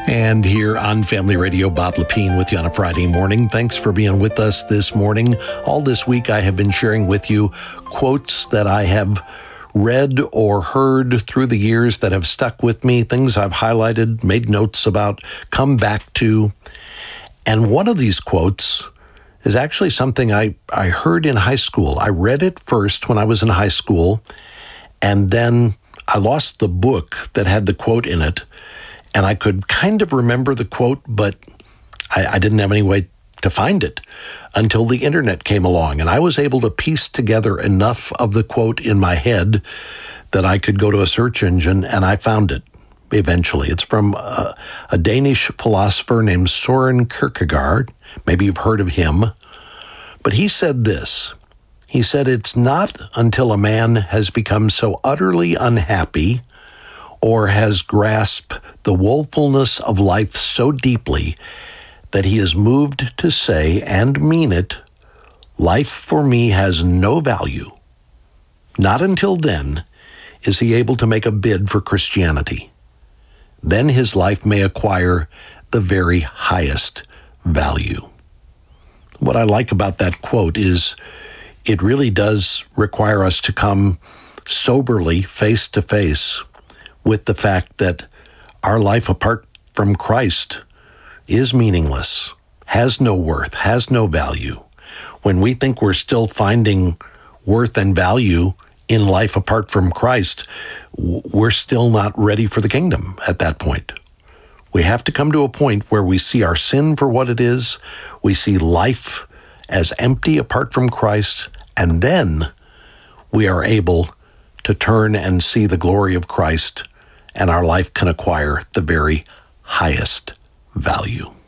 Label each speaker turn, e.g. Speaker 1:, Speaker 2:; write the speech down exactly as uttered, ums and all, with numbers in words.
Speaker 1: And here on Family Radio, Bob Lepine with you on a Friday morning. Thanks for being with us this morning. All this week, I have been sharing with you quotes that I have read or heard through the years that have stuck with me, things I've highlighted, made notes about, come back to. And one of these quotes is actually something I, I heard in high school. I read it first when I was in high school, and then I lost the book that had the quote in it. And I could kind of remember the quote, but I, I didn't have any way to find it until the internet came along. And I was able to piece together enough of the quote in my head that I could go to a search engine, and I found it eventually. It's from a, a Danish philosopher named Søren Kierkegaard. Maybe you've heard of him. But he said this. He said, "It's not until a man has become so utterly unhappy or has grasped the woefulness of life so deeply that he is moved to say and mean it, 'Life for me has no value.' Not until then is he able to make a bid for Christianity. Then his life may acquire the very highest value." What I like about that quote is it really does require us to come soberly face to face with the fact that our life apart from Christ is meaningless, has no worth, has no value. When we think we're still finding worth and value in life apart from Christ, we're still not ready for the kingdom at that point. We have to come to a point where we see our sin for what it is, we see life as empty apart from Christ, and then we are able to turn and see the glory of Christ, and our life can acquire the very highest value.